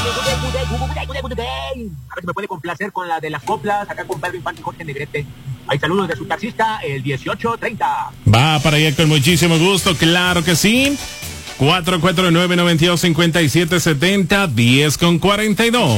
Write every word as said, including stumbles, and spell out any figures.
A ver si me puede complacer con la de las coplas, acá con Pedro Infante y Jorge Negrete. Hay saludos de su taxista, el dieciocho treinta. Va para allá con muchísimo gusto, claro que sí. cuatro cuatro nueve, nueve dos, cinco siete siete cero, diez con cuarenta y dos.